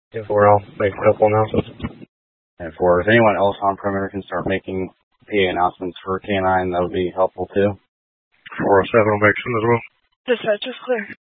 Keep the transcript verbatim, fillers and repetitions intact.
ten four, I'll make a couple announcements. ten four, if anyone else on perimeter can start making P A announcements for K nine, that would be helpful too. four oh seven will make some as well. Dispatch is clear.